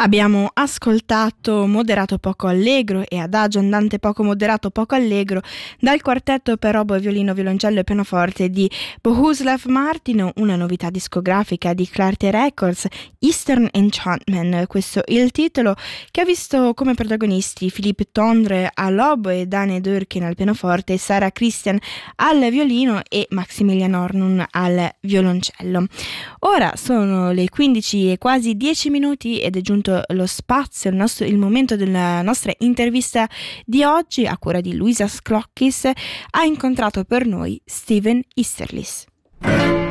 Abbiamo ascoltato Moderato poco allegro e Adagio andante poco moderato poco allegro dal quartetto per oboe, violino, violoncello e pianoforte di Bohuslav Martin, una novità discografica di Clarté Records, Eastern Enchantment, questo è il titolo, che ha visto come protagonisti Philippe Tondre all'oboe, Dane Durkin al pianoforte, Sarah Christian al violino e Maximilian Ornun al violoncello. Ora sono le 15 e quasi 10 minuti ed è giunto lo spazio, il momento della nostra intervista di oggi a cura di Luisa Sclockis. Ha incontrato per noi Steven Easterlis.